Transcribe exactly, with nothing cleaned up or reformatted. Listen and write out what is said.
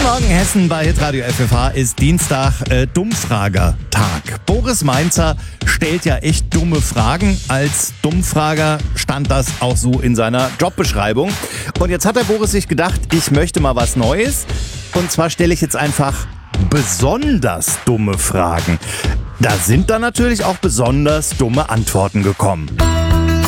Morgen Hessen bei Hitradio F F H ist Dienstag äh, Dummfrager-Tag. Boris Mainzer stellt ja echt dumme Fragen. Als Dummfrager stand das auch so in seiner Jobbeschreibung. Und jetzt hat der Boris sich gedacht, ich möchte mal was Neues. Und zwar stelle ich jetzt einfach besonders dumme Fragen. Da sind dann natürlich auch besonders dumme Antworten gekommen.